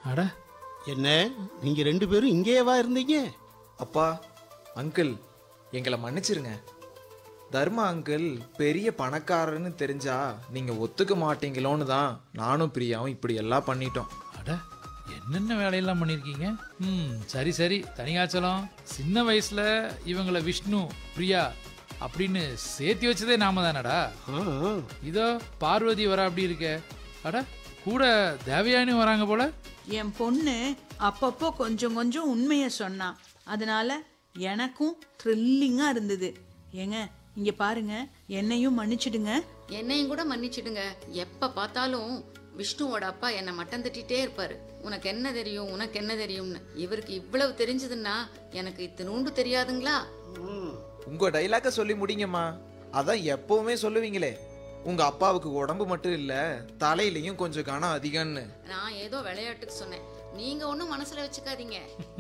அட, என்ன நீங்க 2 பேரும் இங்கேயேவா இருந்தீங்க? அப்பா, அங்கிள், எங்களை மன்னிச்சிருங்க. தர்மா அங்கிள் பெரிய பணக்காரன்னு தெரிஞ்சா நீங்க ஒத்துக்க மாட்டீங்களோன்னு தான் நானும் பிரியாவும் இப்படி எல்லாம் பண்ணிட்டோம். அட, என்னென்ன வேலையெல்லாம் பண்ணியிருக்கீங்க? சரி சரி, தனிகாச்சலம். சின்ன வயசுல இவங்கள விஷ்ணு பிரியா அப்படின்னு சேர்த்தி வச்சதே நாம தானடா. இதோ பார்வதி வர அப்படி இருக்க. அட, கூட தேவயானி வராங்க போல. என் பொண்ணு அப்பப்போ கொஞ்சம் கொஞ்சம் உண்மையை சொன்னான். அதனால எனக்கும் த்ரில்லிங்கா இருந்தது. ஏங்க இங்க பாருங்க, என்னையும் மன்னிச்சிடுங்க. என்னையும் கூட மன்னிச்சிடுங்க. எப்ப பார்த்தாலும் விஷ்ணுவோட அப்பா என்னை மட்டம் தட்டிட்டே இருப்பாரு. உனக்கு என்ன தெரியும், உனக்கு என்ன தெரியும்னு. இவருக்கு இவ்வளவு தெரிஞ்சதுன்னா எனக்கு இத்தினூண்டு தெரியாதுங்களா? உங்க டைலாக சொல்லி முடிங்கம்மா. அதான் எப்பவுமே சொல்லுவீங்களே, உங்க அப்பாவுக்கு உடம்பு மட்டும் இல்ல தலையிலையும் கொஞ்சம் கனம் அதிகம்னு. நான் ஏதோ விளையாட்டுக்கு சொன்னேன், நீங்க ஒன்றும் மனசுல வச்சுக்காதீங்க.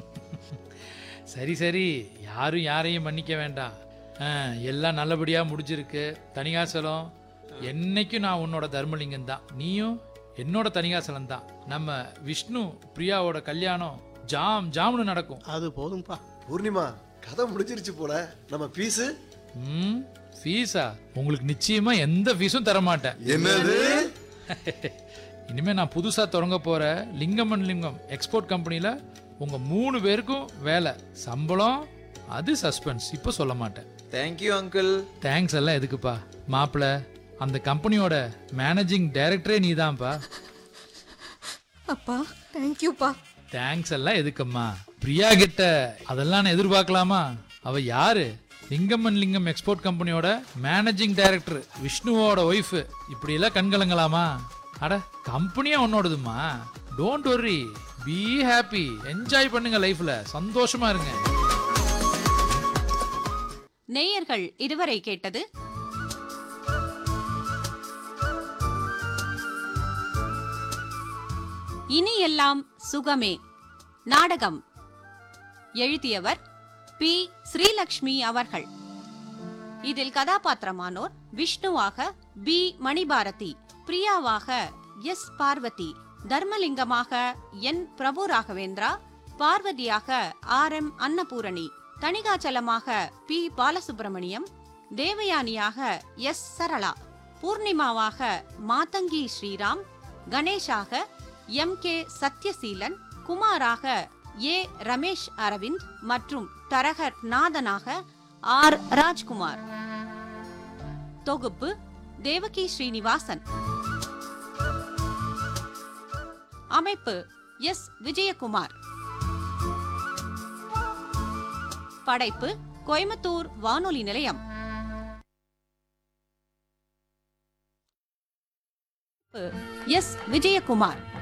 சரி சரி, யாரும் யாரையும் மன்னிக்க வேண்டாம். எல்லாம் நல்லபடியா முடிஞ்சிருக்கு. தனிகாசலம், என்னைக்கும் நான் உன்னோட தர்மலிங்கம் தான், நீயும் என்னோட தனிகாசலம் தான். நம்ம விஷ்ணு பிரியாவோட கல்யாணம் ஜாம் ஜாம்னு நடக்கும். அது போதும்பா. பூர்ணிமா, கதை முடிஞ்சிருச்சு போல. நம்ம பீஸு ஃபீஸா? உங்களுக்கு நிச்சயமா எந்த ஃபீஸும் தர மாட்டேன். என்னது? இனிமே நான் புதுசா தொடங்க போற லிங்கம் அண்ட் லிங்கம் எக்ஸ்போர்ட் கம்பெனில உங்க 3 பேருக்கும் வேலை, சம்பளம் அது சஸ்பென்ஸ். இப்போ சொல்ல மாட்டேன். Thank you uncle. தேங்க்ஸ் எல்லாம் எதுக்குப்பா மாப்பிள்ள, அந்த கம்பெனியோட மேனேஜிங் டைரக்டரே நீதான்ப்பா. அப்பா, தேங்க்யூப்பா. தேங்க்ஸ் எல்லாம் எதுக்கம்மா? பிரியா கிட்ட அதெல்லாம் நான் எதிர்பார்க்கலாமா? அவ யாரு? லிங்கம் அண்ட் லிங்கம் எக்ஸ்போர்ட் கம்பெனியோட மேனேஜிங் டைரக்டர், விஷ்ணுவோட ஒய்ஃப். இப்படி எல்லாம் கண்கலங்கலாமா? அட, கம்பெனியா உன்னோடதுமா. டோன்ட் வர்ரி, பி ஹாப்பி, என்ஜாய் பண்ணுங்க லைஃப்ல, சந்தோஷமா இருங்க. நேயர்கள் இதுவரை கேட்டது இனி எல்லாம் சுகமே நாடகம். எழுதியவர் பி. ஸ்ரீலக்ஷ்மி அவர்கள். இதில் கதாபாத்திரமானோர் விஷ்ணுவாக பி. மணிபாரதி, பிரியாவாக எஸ். பார்வதி, தர்மலிங்கமாக என். பிரபு Raghavendra, பார்வதியாக R. M. Annapurani, தணிகாச்சலமாக B. Balasubramaniam, தேவயானியாக S. Sarala, பூர்ணிமாவாக Matangi Sriram, கணேஷாக M. K. Sathyaseelan, குமாராக ஏ. ரமேஷ் அரவிந்த் மற்றும் தரகர் நாதனாக ஆர். ராஜ்குமார். தொகுப்பு தேவகி ஸ்ரீனிவாசன். அமைப்பு எஸ். விஜயகுமார். படைப்பு கோயம்புத்தூர் வானொலி நிலையம். எஸ். விஜயகுமார்.